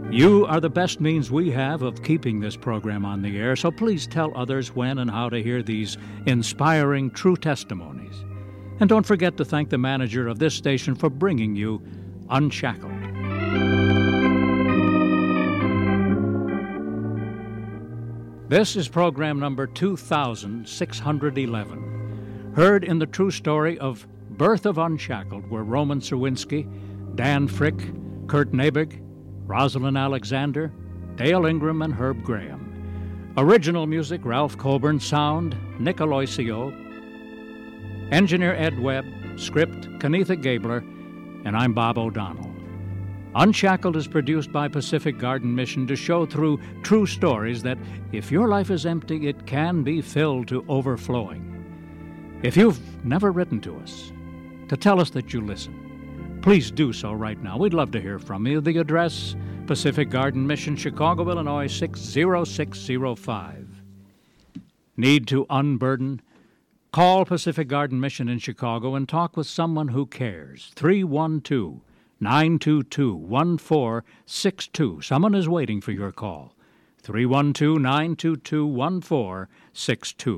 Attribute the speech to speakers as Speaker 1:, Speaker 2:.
Speaker 1: You are the best means we have of keeping this program on the air, so please tell others when and how to hear these inspiring true testimonies. And don't forget to thank the manager of this station for bringing you Unshackled. This is program number 2611, heard in the true story of Birth of Unshackled, where Roman Sawinski, Dan Frick, Kurt Nabig, Rosalind Alexander, Dale Ingram, and Herb Graham. Original music, Ralph Colburn. Sound, Nick Aloisio. Engineer, Ed Webb. Script, Kenitha Gabler. And I'm Bob O'Donnell. Unshackled is produced by Pacific Garden Mission to show through true stories that if your life is empty, it can be filled to overflowing. If you've never written to us to tell us that you listen, please do so right now. We'd love to hear from you. The address, Pacific Garden Mission, Chicago, Illinois, 60605. Need to unburden? Call Pacific Garden Mission in Chicago and talk with someone who cares. 312-922-1462. Someone is waiting for your call. 312-922-1462.